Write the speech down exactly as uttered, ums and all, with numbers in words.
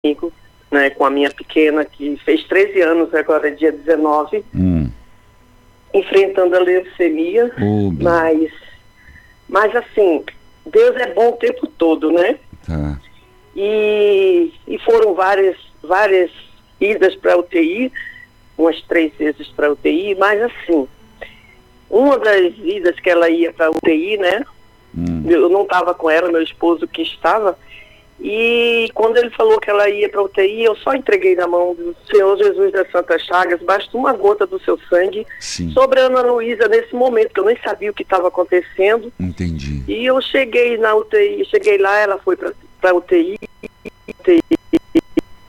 comigo, né, com a minha pequena, que fez treze anos, agora é dia dezenove, hum. enfrentando a leucemia, oh, mas, mas assim, Deus é bom o tempo todo, né? Tá. E, e foram várias, várias idas para U T I, umas três vezes para U T I, mas assim, uma das idas que ela ia para U T I, né? Hum. Eu não estava com ela, meu esposo que estava, e quando ele falou que ela ia para U T I, eu só entreguei na mão do Senhor Jesus das Santas Chagas, basta uma gota do seu sangue, Sim. sobre a Ana Luísa nesse momento, que eu nem sabia o que estava acontecendo. Entendi. E eu cheguei na U T I, cheguei lá, ela foi para U T I, U T I